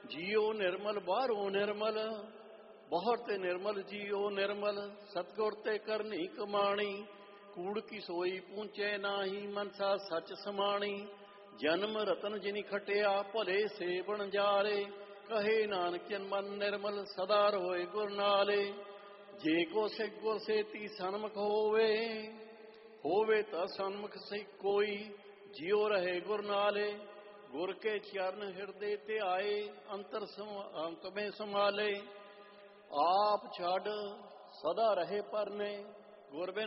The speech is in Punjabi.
ਜੀਓ ਨਿਰਮਲ ਬਾਹਰੋਂ ਨਿਰਮਲ, ਬਹੁਤ ਨਿਰਮਲ ਜੀਓ ਨਿਰਮਲ। ਸਤਿਗੁਰ ਤੇ ਕਰਨੀ ਕਮਾਣੀ, ਕੂੜ ਕੀ ਸੋਈ ਪਹੁੰਚੇ ਨਾਹੀ। ਮਨਸਾ ਸੱਚ ਸਮਾਣੀ, ਜਨਮ ਰਤਨ ਜਿਨੀ ਖਟਿਆ। ਭਲੇ ਸੇ ਬਣ ਜਾਰੇ, ਕਹੇ ਨਾਨਕ ਜਨ ਮਨ ਨਿਰਮਲ। ਸਦਾ ਰੋਏ ਗੁਰ ਨਾਲੇ, ਜੇ ਕੋ ਸਿੱਖ ਗੁਰ ਸੇਤੀ ਸਨਮੁਖ ਹੋਵੇ। ਹੋਵੇ ਤਾਂ ਸਨਮੁਖ ਸੇ ਕੋਈ, ਜਿਉ ਰਹੇ ਗੁਰ ਨਾਲੇ। ਗੁਰ ਕੇ ਚਰਨ ਹਿਰਦੇ ਧਿਆਏ, ਅੰਤਰ ਅੰਤਮੇ ਸੰਭਾਲੇ। ਆਪ ਛੱਡ ਸਦਾ ਰਹੇ ਪਰਨੇ, ਗੁਰ ਬਿਨ